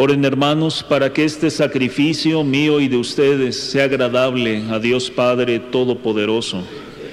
Oren, hermanos, para que este sacrificio mío y de ustedes sea agradable a Dios Padre Todopoderoso.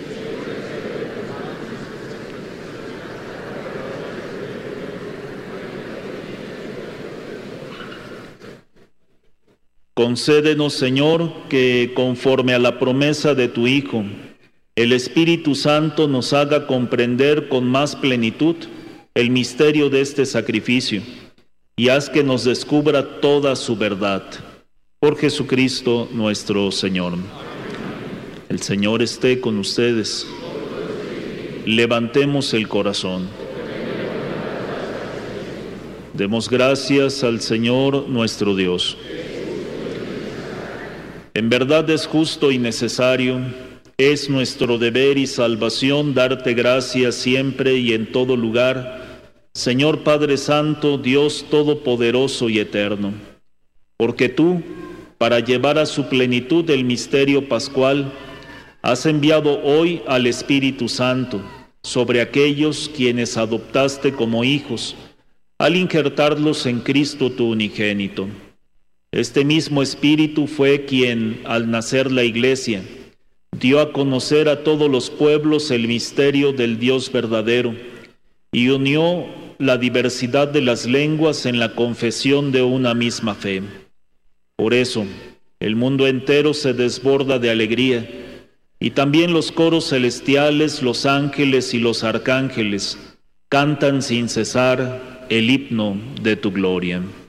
Concédenos, Señor, que conforme a la promesa de tu Hijo, el Espíritu Santo nos haga comprender con más plenitud el misterio de este sacrificio, y haz que nos descubra toda su verdad. Por Jesucristo nuestro Señor. El Señor esté con ustedes. Levantemos el corazón. Demos gracias al Señor nuestro Dios. En verdad es justo y necesario, es nuestro deber y salvación darte gracias siempre y en todo lugar, Señor Padre Santo, Dios Todopoderoso y Eterno, porque tú, para llevar a su plenitud el misterio pascual, has enviado hoy al Espíritu Santo sobre aquellos quienes adoptaste como hijos, al injertarlos en Cristo tu unigénito. Este mismo Espíritu fue quien, al nacer la Iglesia, dio a conocer a todos los pueblos el misterio del Dios verdadero y unió la diversidad de las lenguas en la confesión de una misma fe. Por eso, el mundo entero se desborda de alegría, y también los coros celestiales, los ángeles y los arcángeles cantan sin cesar el himno de tu gloria.